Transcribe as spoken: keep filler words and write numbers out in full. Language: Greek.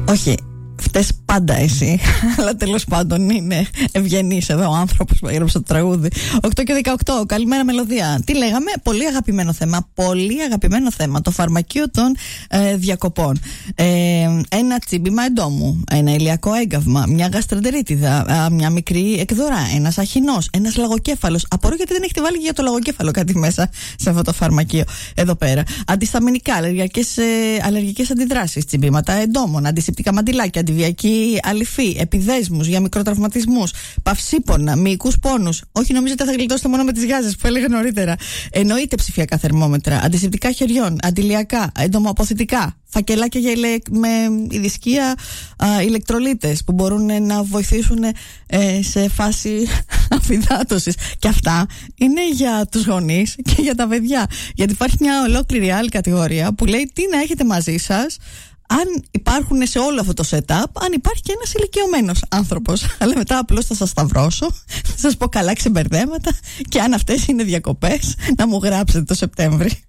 Όχι, φταίς πάντα εσύ. Αλλά τέλος πάντων είναι ευγενής εδώ ο άνθρωπος που έγραψε το τραγούδι. οκτώ και δεκαοκτώ, καλημέρα μελωδία. Τι λέγαμε, πολύ αγαπημένο θέμα. Πολύ αγαπημένο θέμα. Το φαρμακείο των ε, διακοπών. Ε, ένα τσίμπημα εντόμου. Ένα ηλιακό έγκαυμα. Μια γαστρεντερίτιδα. Μια μικρή εκδορά. Ένας αχινός. Ένας λαγοκέφαλος. Απορώ γιατί δεν έχετε βάλει για το λαγοκέφαλο κάτι μέσα σε αυτό το φαρμακείο. Εδώ πέρα. Αντισταμινικά, αλλεργικές, ε, αλλεργικές αντιδράσεις. Τσιμπήματα εντόμων. Αντισηπτικά μαντιλάκια. Αντιβιακή αληφή, επιδέσμους για μικροτραυματισμούς, παυσίπονα, μυϊκούς πόνους. Όχι, νομίζετε θα γλιτώσετε μόνο με τις γάζες που έλεγα νωρίτερα. Εννοείται ψηφιακά θερμόμετρα, αντισηπτικά χεριών, αντιλιακά, εντομοαποθητικά, φακελάκια για ηλε... με ειδισκία ηλεκτρολίτες που μπορούν να βοηθήσουν ε, σε φάση αφυδάτωσης. Και αυτά είναι για τους γονείς και για τα παιδιά. Γιατί υπάρχει μια ολόκληρη άλλη κατηγορία που λέει τι να έχετε μαζί σας. Αν υπάρχουν σε όλο αυτό το setup, αν υπάρχει και ένας ηλικιωμένος άνθρωπος. Αλλά μετά απλώς θα σας σταυρώσω, θα σας πω καλά ξεμπερδέματα και αν αυτές είναι διακοπές, να μου γράψετε το Σεπτέμβρη.